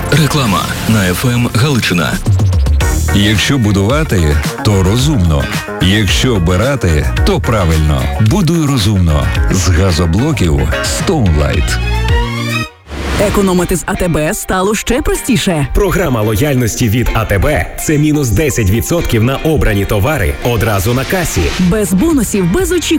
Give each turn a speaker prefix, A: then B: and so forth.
A: Реклама на ФМ Галичина.
B: Якщо будувати, то розумно. Якщо обирати, то правильно. Будуй розумно. З газоблоків Stoneline.
C: Економити з АТБ стало ще простіше.
D: Програма лояльності від АТБ – це мінус 10% на обрані товари одразу на касі.
C: Без бонусів, без очікувань.